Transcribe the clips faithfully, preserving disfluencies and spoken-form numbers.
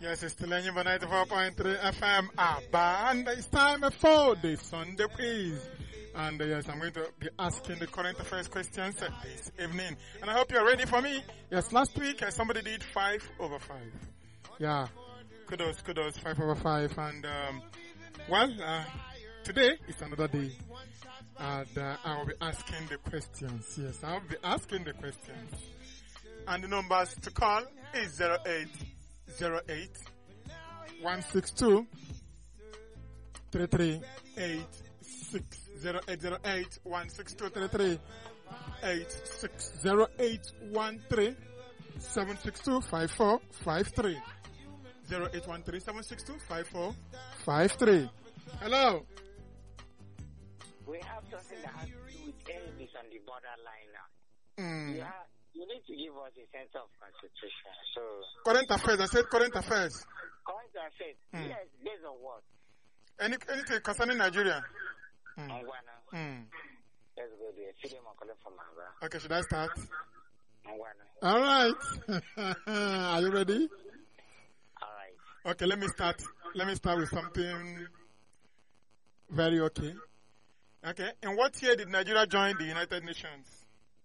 Yes, it's still in your ninety-four point three F M. Abba, and it's time for the Sunday quiz. And uh, yes, I'm going to be asking the current affairs questions uh, this evening. And I hope you're ready for me. Yes, last week uh, somebody did five over five. Yeah, kudos, kudos, five over five. And um, well, uh, today is another day. And uh, I will be asking the questions. Yes, I will be asking the questions. And the numbers to call is zero eight zero eight one six two three three eight six zero eight zero eight one six two three three eight six zero eight one three seven six two five four five three zero eight one three seven six two five four five three. Hello. We have something that has to do with enemies on the borderline now. Mm. Yeah. You need to give us a sense of constitution. So current affairs. I said current affairs. Current affairs. Mm. Yes, based on what? Any anything concerning Nigeria. Mm. Mm. Let's go there. Feed him calling from Manga. Okay, should I start? Angwana. All right. Are you ready? All right. Okay, let me start. Let me start with something very okay. Okay. In what year did Nigeria join the United Nations?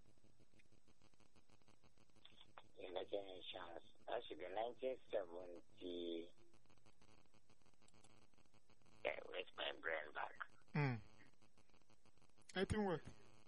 That should be nineteen seventy. Yeah, where's my brain back? Hmm. I think what?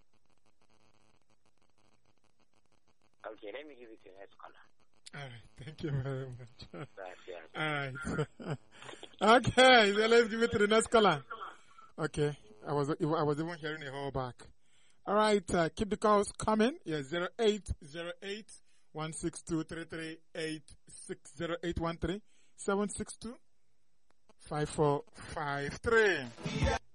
Okay, let me give it to the next caller. Alright, thank you very much. Gracias. Alright. Okay, so let's give it to the next caller. Okay, I was I was even hearing a whole back. Alright, uh, keep the calls coming. Yeah, zero eight zero eight one six two three three eight six zero eight one three seven six two five four five three.